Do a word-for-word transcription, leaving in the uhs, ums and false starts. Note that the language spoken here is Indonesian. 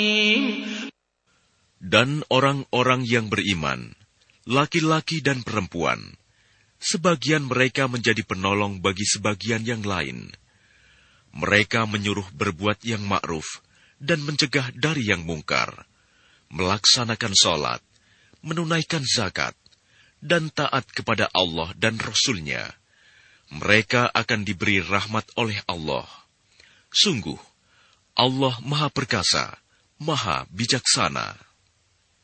Dan orang-orang yang beriman, laki-laki dan perempuan, sebagian mereka menjadi penolong bagi sebagian yang lain. Mereka menyuruh berbuat yang ma'ruf dan mencegah dari yang mungkar, melaksanakan sholat, menunaikan zakat, dan taat kepada Allah dan Rasul-Nya. Mereka akan diberi rahmat oleh Allah. Sungguh, Allah Maha Perkasa, Maha Bijaksana.